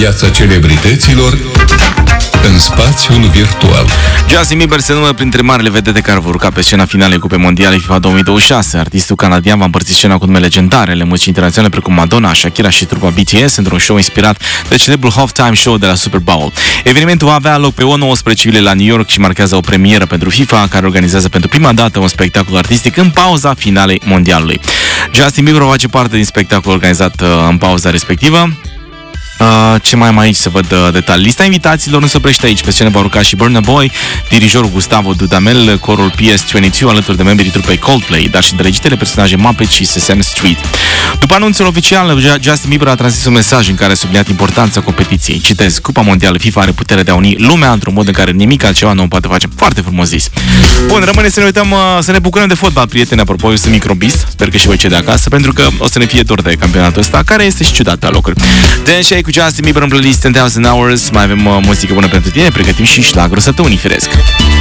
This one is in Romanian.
viața celebrităților în spațiul virtual. Justin Bieber se numără printre marile vedete care vor urca pe scena finalei Cupei Mondiale FIFA 2026. Artistul canadian va împărți scena cu nume legendare ale muzicii internaționale precum Madonna, Shakira și trupa BTS într-un show inspirat de celebrul halftime show de la Super Bowl. Evenimentul va avea loc pe 19 iulie la New York și marchează o premieră pentru FIFA, care organizează pentru prima dată un spectacol artistic în pauza finalei mondialului. Justin Bieber va face parte din spectacolul organizat în pauza respectivă. Ce mai am aici să văd detalii? Lista invitațiilor nu se oprește aici. Pe scenă va urca și Burna Boy, dirijorul Gustavo Dudamel, corul PS22 alături de membrii trupei Coldplay, dar și drăgitele personaje Muppet și Sesame Street. După anunțul oficial, Justin Bieber a transmis un mesaj în care a subliniat importanța competiției. Citez: Cupa Mondială FIFA are puterea de a uni lumea într-un mod în care nimic altceva nu o poate face. Foarte frumos zis. Bun, rămâne să ne uităm, să ne bucurăm de fotbal, prieteni. Apropo, eu sunt microbist, sper că și voi cei de acasă, pentru că o să ne fie dor de campionatul ăsta, care este și ciudat pe alocuri. Dance cu Justin Bieber în playlist 10,000 Hours. Mai avem muzică bună pentru tine, pregătim și șlagul săptămânii, firesc.